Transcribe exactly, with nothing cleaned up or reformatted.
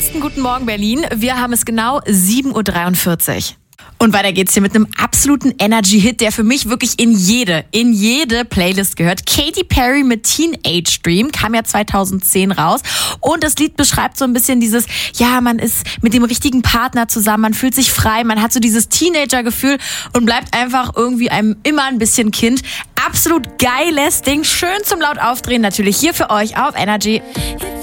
besten guten Morgen Berlin. Wir haben es genau sieben Uhr dreiundvierzig. Und weiter geht's hier mit einem absoluten Energy-Hit, der für mich wirklich in jede, in jede Playlist gehört. Katy Perry mit Teenage Dream kam ja zweitausendzehn raus. Und das Lied beschreibt so ein bisschen dieses, ja, man ist mit dem richtigen Partner zusammen, man fühlt sich frei, man hat so dieses Teenager-Gefühl und bleibt einfach irgendwie einem immer ein bisschen Kind. Absolut geiles Ding, schön zum laut aufdrehen, natürlich hier für euch auf Energy.